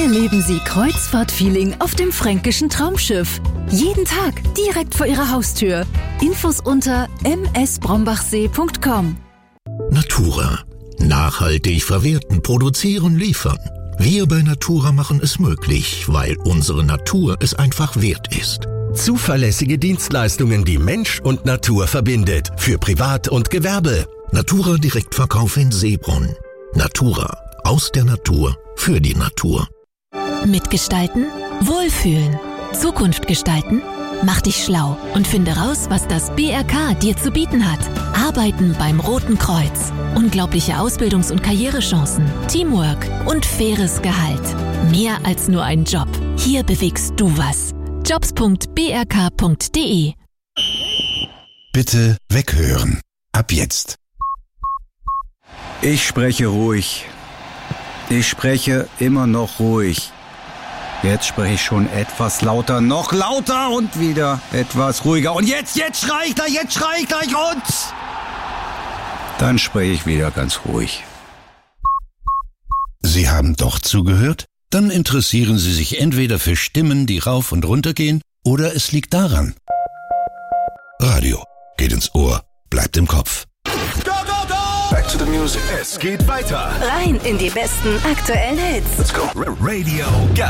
Erleben Sie Kreuzfahrt-Feeling auf dem fränkischen Traumschiff. Jeden Tag direkt vor Ihrer Haustür. Infos unter msbrombachsee.com. Natura. Nachhaltig verwerten, produzieren, liefern. Wir bei Natura machen es möglich, weil unsere Natur es einfach wert ist. Zuverlässige Dienstleistungen, die Mensch und Natur verbindet. Für Privat und Gewerbe. Natura Direktverkauf in Seebrunn. Natura. Aus der Natur. Für die Natur. Mitgestalten? Wohlfühlen. Zukunft gestalten? Mach dich schlau und finde raus, was das BRK dir zu bieten hat. Arbeiten beim Roten Kreuz. Unglaubliche Ausbildungs- und Karrierechancen, Teamwork und faires Gehalt. Mehr als nur ein Job. Hier bewegst du was. jobs.brk.de. Bitte weghören. Ab jetzt. Ich spreche ruhig. Ich spreche immer noch ruhig. Jetzt spreche ich schon etwas lauter, noch lauter und wieder etwas ruhiger. Und jetzt schrei ich gleich und... Dann spreche ich wieder ganz ruhig. Sie haben doch zugehört? Dann interessieren Sie sich entweder für Stimmen, die rauf und runter gehen, oder es liegt daran. Radio geht ins Ohr, bleibt im Kopf. Go, go, go! Back to the music. Es geht weiter. Rein in die besten aktuellen Hits. Let's go. Radio Go.